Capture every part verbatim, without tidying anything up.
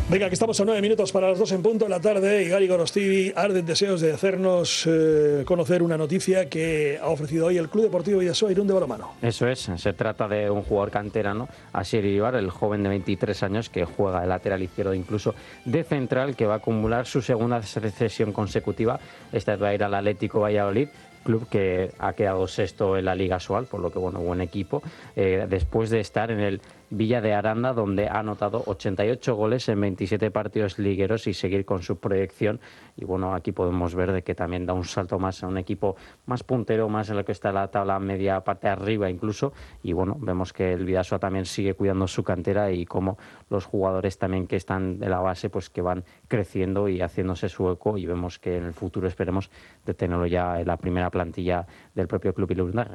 Venga, que estamos a nueve minutos para las dos en punto de la tarde y Gary Gorostivi arden deseos de hacernos eh, conocer una noticia que ha ofrecido hoy el Club Deportivo Bidasoa Irún de balonmano. Eso es, se trata de un jugador canterano, Asier Iribar, el joven de veintitrés años que juega de lateral izquierdo, incluso de central, que va a acumular su segunda cesión consecutiva. Esta va a ir al Atlético Valladolid, club que ha quedado sexto en la Liga Asobal, por lo que, bueno, buen equipo, eh, después de estar en el Villa de Aranda, donde ha anotado ochenta y ocho goles en veintisiete partidos ligueros y seguir con su proyección. Y bueno, aquí podemos ver de que también da un salto más a un equipo más puntero, más en lo que está la tabla media parte arriba incluso. Y bueno, vemos que el Bidasoa también sigue cuidando su cantera y como los jugadores también que están de la base, pues que van creciendo y haciéndose su eco, y vemos que en el futuro esperemos de tenerlo ya en la primera plantilla del propio club Irundarra.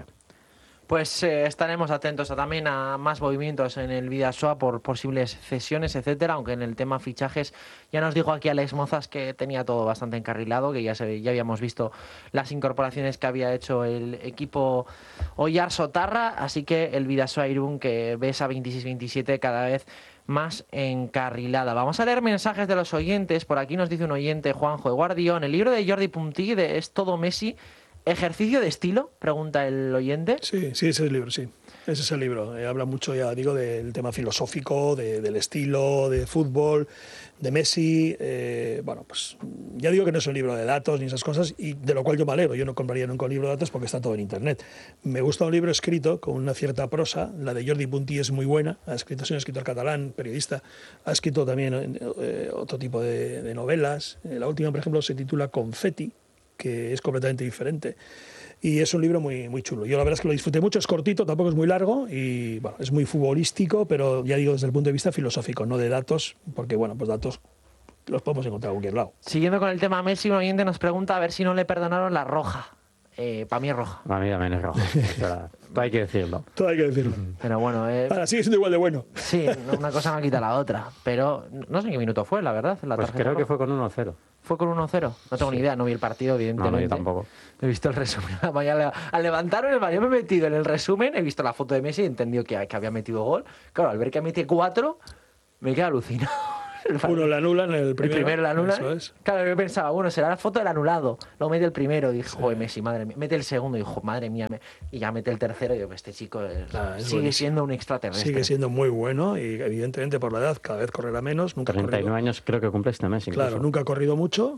Pues eh, estaremos atentos a, también a más movimientos en el Bidasoa por posibles cesiones, etcétera, aunque en el tema fichajes ya nos dijo aquí Alex Mozas que tenía todo bastante encarrilado, que ya se, ya habíamos visto las incorporaciones que había hecho el equipo Oyar Sotarra, así que el Bidasoa Irún, que ve esa veintiséis veintisiete cada vez más encarrilada. Vamos a leer mensajes de los oyentes. Por aquí nos dice un oyente, Juanjo de Guardión: el libro de Jordi Puntí de Es todo Messi, ¿ejercicio de estilo?, pregunta el oyente. Sí, sí, ese es el libro, sí. Ese es el libro. Eh, habla mucho, ya digo, del tema filosófico, de, del estilo, de fútbol, de Messi. Eh, bueno, pues ya digo que no es un libro de datos ni esas cosas, y de lo cual yo me alegro. Yo no compraría nunca un libro de datos porque está todo en internet. Me gusta un libro escrito con una cierta prosa. La de Jordi Puntí es muy buena. Ha escrito, es un escritor catalán, periodista. Ha escrito también eh, otro tipo de, de novelas. Eh, la última, por ejemplo, se titula Confetti, que es completamente diferente. Y es un libro muy, muy chulo. Yo la verdad es que lo disfruté mucho, es cortito, tampoco es muy largo y bueno, es muy futbolístico, pero ya digo desde el punto de vista filosófico, no de datos, porque bueno, pues datos los podemos encontrar en cualquier lado. Siguiendo con el tema Messi, un oyente nos pregunta a ver si no le perdonaron la roja. Eh, para mí es roja. Para mí también es roja. Todo hay que decirlo. Todo hay que decirlo. Pero bueno... Eh, Ahora sigue siendo igual de bueno. Sí, una cosa no quita la otra. Pero no sé en qué minuto fue, la verdad. La pues creo roja. que fue con uno cero. ¿Fue con uno cero? No tengo sí. ni idea, no vi el partido, evidentemente. No, no, yo tampoco. He visto el resumen. Al levantar el balón, me he metido en el resumen, he visto la foto de Messi y he entendido que, que había metido gol. Claro, al ver que mete cuatro, me quedé alucinado. Uno le anulan, el primero. El primero le anulan. Eso es. Claro, yo pensaba, bueno, será la foto del anulado. Luego mete el primero y dije, sí. joder, Messi, madre mía. Mete el segundo y dijo, madre mía. Y ya mete el tercero y digo, este chico es, claro, es sigue buenísimo. Siendo un extraterrestre. Sigue siendo muy bueno y evidentemente por la edad cada vez correrá menos. Nunca treinta y nueve años creo que cumple este mes incluso. Claro, nunca ha corrido mucho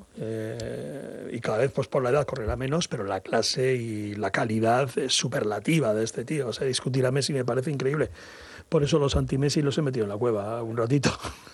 eh, y cada vez pues por la edad correrá menos, pero la clase y la calidad es superlativa de este tío. O sea, discutir a Messi me parece increíble. Por eso los anti-Messi los he metido en la cueva un ratito.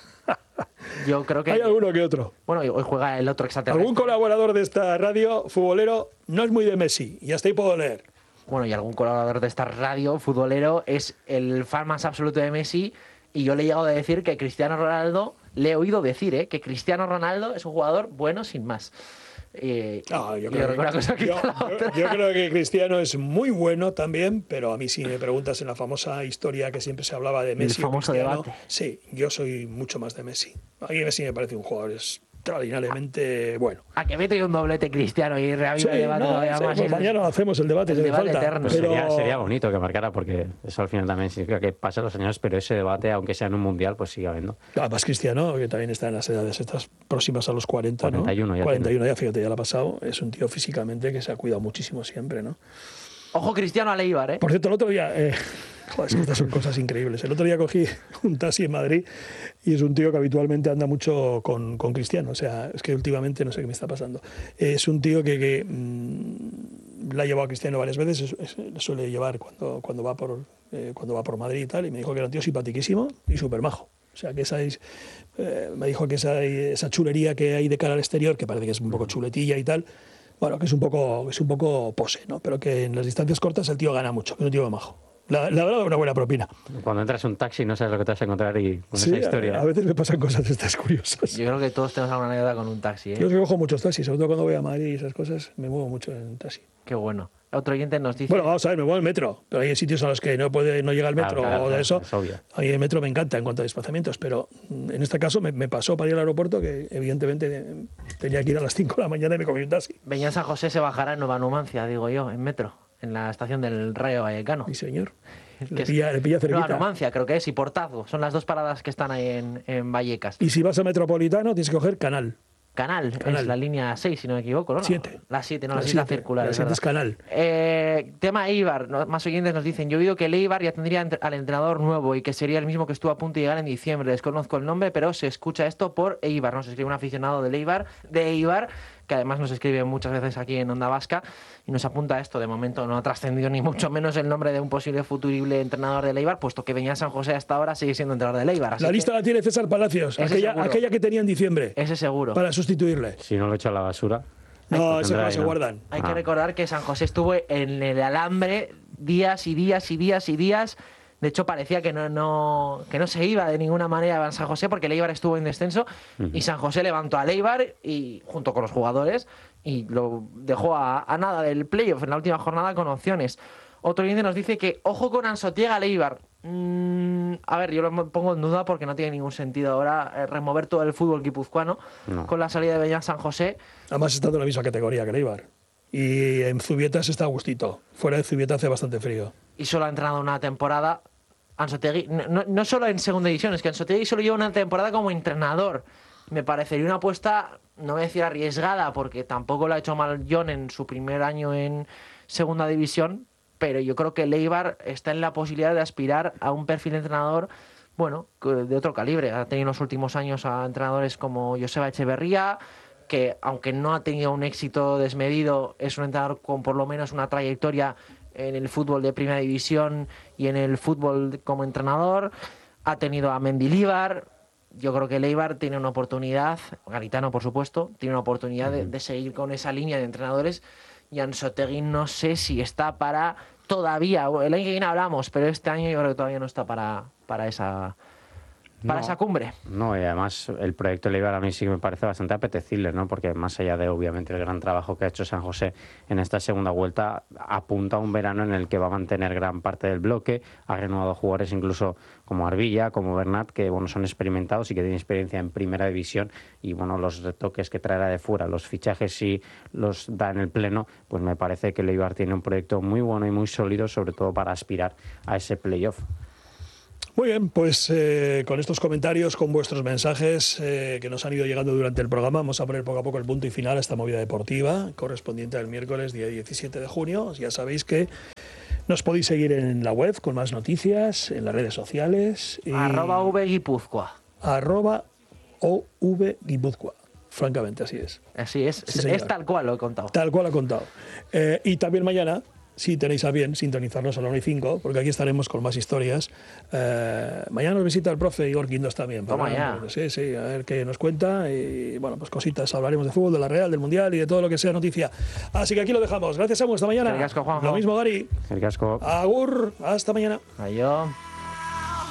Yo creo que... Hay alguno que otro. Bueno, hoy juega el otro extraterrestre. Algún colaborador de esta radio futbolero no es muy de Messi, y hasta ahí puedo leer. Bueno, y algún colaborador de esta radio futbolero es el fan más absoluto de Messi, y yo le he llegado a decir que Cristiano Ronaldo, le he oído decir, ¿eh? que Cristiano Ronaldo es un jugador bueno sin más. Eh, no, yo, creo que, cosa yo, yo, yo creo que Cristiano es muy bueno también, pero a mí si me preguntas en la famosa historia que siempre se hablaba de Messi, el famoso debate. Sí, yo soy mucho más de Messi. A mí Messi me parece un jugador extraordinariamente bueno. A que mete un doblete Cristiano y reaviva sí, el debate. No, sí, pues mañana hacemos el debate, el si debate falta. eterno. Pues pero... sería, sería bonito que marcara, porque eso al final también significa que pasan los años, pero ese debate, aunque sea en un mundial, pues sigue habiendo. Además Cristiano, que también está en las edades estas próximas a los cuarenta, cuarenta y uno, ¿no? ya cuarenta y uno ya, fíjate, ya lo ha pasado. Es un tío físicamente que se ha cuidado muchísimo siempre, ¿no? Ojo Cristiano a Leibar, ¿eh? Por cierto, el otro día... Eh, joder, es que estas son cosas increíbles. El otro día cogí un taxi en Madrid y es un tío que habitualmente anda mucho con, con Cristiano. O sea, es que últimamente no sé qué me está pasando. Es un tío que, que mmm, la ha llevado a Cristiano varias veces, es, es, le suele llevar cuando, cuando, va por, eh, cuando va por Madrid y tal, y me dijo que era un tío simpatiquísimo y súper majo. O sea, que esa es, eh, me dijo que esa, esa chulería que hay de cara al exterior, que parece que es un poco chuletilla y tal, bueno, que es un poco, es un poco pose, ¿no? Pero que en las distancias cortas el tío gana mucho, que es un tío majo. La, la verdad, una buena propina. Cuando entras en un taxi no sabes lo que te vas a encontrar y con sí, esa historia. A, a veces me pasan cosas de estas curiosas. Yo creo que todos tenemos alguna anécdota con un taxi, ¿eh? Yo cojo muchos taxis, sobre todo cuando voy a Madrid y esas cosas, me muevo mucho en taxi. Qué bueno. Otro oyente nos dice... Bueno, vamos a ver, me muevo en metro, pero hay sitios a los que no puede no llega el metro claro, claro, o de eso. Es obvio. A mí el metro me encanta en cuanto a desplazamientos, pero en este caso me, me pasó para ir al aeropuerto que evidentemente tenía que ir a las cinco de la mañana y me cogí un taxi. Beñán San José se bajará en Nueva Numancia, digo yo, en metro, en la estación del Rayo Vallecano. Sí, señor. Le que pilla, es, le pilla no, cerquita. a Numancia, creo que es, y Portazo. Son las dos paradas que están ahí en, en Vallecas. Y si vas a Metropolitano, tienes que coger Canal. Canal, Canal. es la línea seis, si no me equivoco, ¿no? Siete. La siete, no, La la siete siete, circular. la es siete verdad. es Canal. Eh, tema Eibar, ¿no? Más oyentes nos dicen, yo he oído que el Eibar ya tendría entre- al entrenador nuevo y que sería el mismo que estuvo a punto de llegar en diciembre. Desconozco el nombre, pero se escucha esto por Eibar. Nos escribe un aficionado del Eibar, de Eibar, que además nos escribe muchas veces aquí en Onda Vasca y nos apunta esto. De momento no ha trascendido ni mucho menos el nombre de un posible futurible entrenador del Eibar, puesto que Beñat San José hasta ahora sigue siendo entrenador del Eibar. Así La que lista la tiene César Palacios, Ese aquella, seguro. aquella que tenía en diciembre, ese seguro. para sustituirle. Si no lo echa a la basura. No, pues ese tendrá no ahí, se ¿no? guardan. Hay Ah. que recordar que San José estuvo en el alambre días y días y días y días. De hecho, parecía que no, no, que no se iba de ninguna manera a San José porque el Eibar estuvo en descenso y San José levantó al Eibar y, junto con los jugadores y lo dejó a, a nada del playoff en la última jornada con opciones. Otro oyente nos dice que ojo con Ansotiega al Eibar. Mm, a ver, yo lo pongo en duda porque no tiene ningún sentido ahora eh, remover todo el fútbol guipuzcoano No. con la salida de Beñat San José. Además está en la misma categoría que el Eibar. Y en Zubieta se está a gustito. Fuera de Zubieta hace bastante frío. Y solo ha entrenado una temporada. Ansotegui, no, no, no solo en segunda división, es que Ansotegui solo lleva una temporada como entrenador. Me parecería una apuesta, no voy a decir arriesgada, porque tampoco lo ha hecho mal John en su primer año en segunda división, pero yo creo que el Eibar está en la posibilidad de aspirar a un perfil de entrenador, bueno, de otro calibre. Ha tenido en los últimos años a entrenadores como Joseba Echeverría, que aunque no ha tenido un éxito desmedido, es un entrenador con por lo menos una trayectoria en el fútbol de primera división y en el fútbol como entrenador. Ha tenido a Mendilibar. Yo creo que el Eibar tiene una oportunidad, Garitano por supuesto, tiene una oportunidad de, de seguir con esa línea de entrenadores, y Ansotegui no sé si está para todavía, el año que viene hablamos, pero este año yo creo que todavía no está para, para esa para No. esa cumbre. No, y además el proyecto Eibar a mí sí que me parece bastante apetecible, ¿no? Porque más allá de, obviamente, el gran trabajo que ha hecho San José en esta segunda vuelta, apunta a un verano en el que va a mantener gran parte del bloque, ha renovado jugadores incluso como Arbilla, como Bernat, que, bueno, son experimentados y que tienen experiencia en primera división, y, bueno, los retoques que traerá de fuera, los fichajes si los da en el pleno, pues me parece que el Eibar tiene un proyecto muy bueno y muy sólido, sobre todo para aspirar a ese playoff. Muy bien, pues eh, con estos comentarios, con vuestros mensajes eh, que nos han ido llegando durante el programa, vamos a poner poco a poco el punto y final a esta movida deportiva correspondiente al miércoles, día diecisiete de junio. Ya sabéis que nos podéis seguir en la web con más noticias, en las redes sociales. Y Arroba V Guipúzcoa. arroba O V Guipúzcoa. Francamente, así es. Así es, Sí, es, señor. es tal cual lo he contado. Tal cual ha contado. Eh, y también mañana, si tenéis a bien sintonizarnos a la una y cinco, porque aquí estaremos con más historias. Eh, mañana nos visita el profe Igor Quindos también. Toma para- ya. Sí, sí, a ver qué nos cuenta. Y bueno, pues cositas. Hablaremos de fútbol, de la Real, del Mundial y de todo lo que sea noticia. Así que aquí lo dejamos. Gracias, Samu. Hasta mañana. Qué casco, Juanjo. Lo mismo, Gary. El casco. Agur. Hasta mañana. Adiós.